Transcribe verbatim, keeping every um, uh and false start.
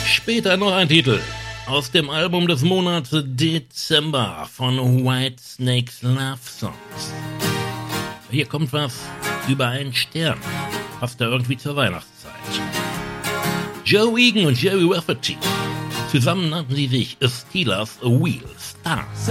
Später noch ein Titel aus dem Album des Monats Dezember von Whitesnakes Love Songs. Hier kommt was über einen Stern. Passt da irgendwie zur Weihnachtszeit. Joe Egan und Jerry Rafferty. Zusammen nannten sie sich Steelers Wheel Stars.